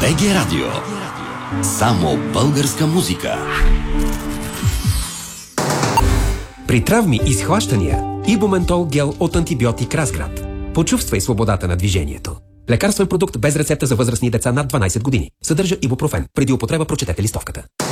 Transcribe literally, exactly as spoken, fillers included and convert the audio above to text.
БГ Радио. Само българска музика. При травми и схващания Ибументол гел от антибиотик Разград. Почувствай свободата на движението. Лекарствен продукт без рецепта за възрастни деца над дванайсет години. Съдържа ибупрофен. Преди употреба прочетете листовката.